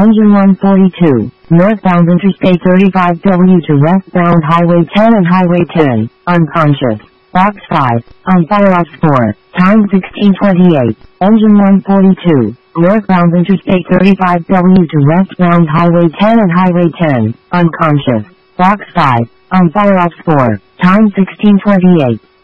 Engine 142, northbound Interstate 35W to westbound Highway 10 and Highway 10, unconscious. Box 5, on fire off 4, time 16:28. Engine 142, northbound Interstate 35W to westbound Highway 10 and Highway 10, unconscious. Box 5, on fire off 4, time 16:28.